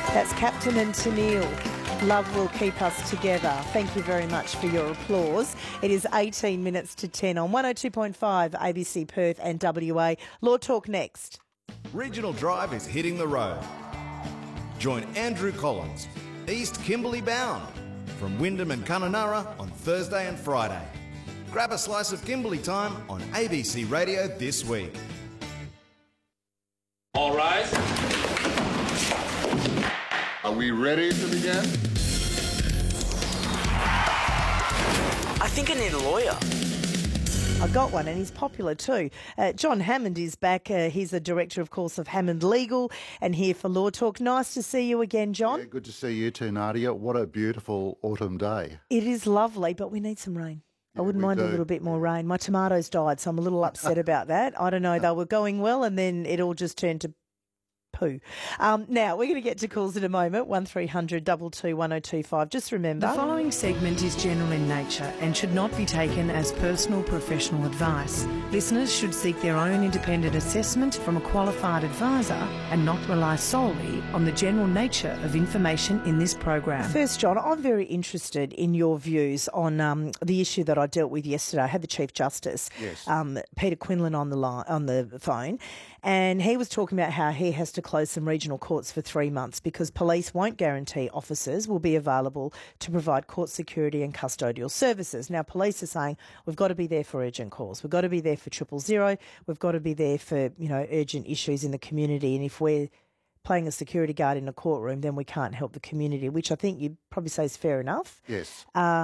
That's Captain and Tennille. Love will keep us together. Thank you very much for your applause. It is 18 minutes to 10 on 102.5 ABC Perth and WA. Law Talk next. Regional Drive is hitting the road. Join Andrew Collins, East Kimberley bound, from Wyndham and Kununurra on Thursday and Friday. Grab a slice of Kimberley time on ABC Radio this week. All rise. Are we ready to begin? I think I need a lawyer. I got one, and he's popular too. John Hammond is back. He's the director, of course, of Hammond Legal, and here for Law Talk. Nice to see you again, John. Yeah, good to see you too, Nadia. What a beautiful autumn day. It is lovely, but we need some rain. I wouldn't mind a little bit more rain. My tomatoes died, so I'm a little upset about that. I don't know, they were going well, and then it all just turned to poo. Now, we're going to get to calls in a moment, 1300 22 1025. Just remember... The following segment is general in nature and should not be taken as personal professional advice. Listeners should seek their own independent assessment from a qualified advisor and not rely solely on the general nature of information in this program. First, John, I'm very interested in your views on the issue that I dealt with yesterday. I had the Chief Justice, Peter Quinlan, on the phone, and he was talking about how he has to close some regional courts for 3 months because police won't guarantee officers will be available to provide court security and custodial services. Now, police are saying we've got to be there for urgent calls. We've got to be there for 000. We've got to be there for, urgent issues in the community. And if we're playing a security guard in a courtroom, then we can't help the community, which I think you'd probably say is fair enough. Yes.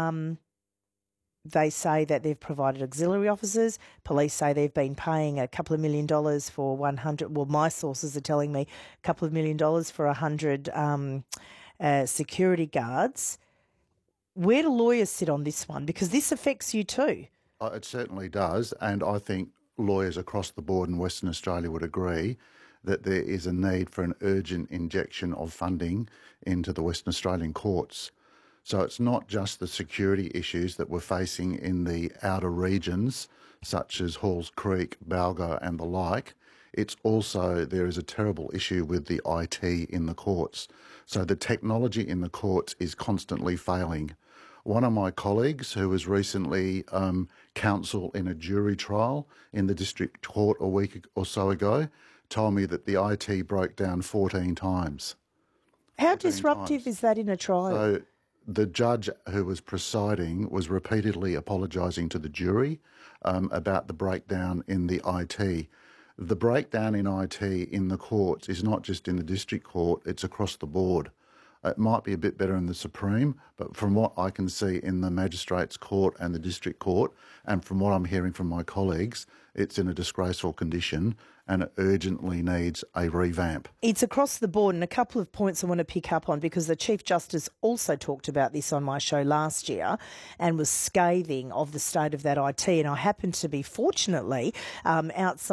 They say that they've provided auxiliary officers. Police say they've been paying a couple of $1 million for 100. Well, my sources are telling me a couple of $1 million for 100 security guards. Where do lawyers sit on this one? Because this affects you too. It certainly does, and I think lawyers across the board in Western Australia would agree that there is a need for an urgent injection of funding into the Western Australian courts. So it's not just the security issues that we're facing in the outer regions, such as Halls Creek, Balgo and the like. It's also, there is a terrible issue with the IT in the courts. So the technology in the courts is constantly failing. One of my colleagues who was recently counsel in a jury trial in the district court a week or so ago told me that the IT broke down 14 times. How disruptive is that in a trial? So the judge who was presiding was repeatedly apologising to the jury about the breakdown in the IT. The breakdown in IT in the courts is not just in the district court, it's across the board. It might be a bit better in the Supreme, but from what I can see in the Magistrates Court and the District Court, and from what I'm hearing from my colleagues, it's in a disgraceful condition and it urgently needs a revamp. It's across the board, and a couple of points I want to pick up on because the Chief Justice also talked about this on my show last year and was scathing of the state of that IT, and I happened to be, fortunately, outside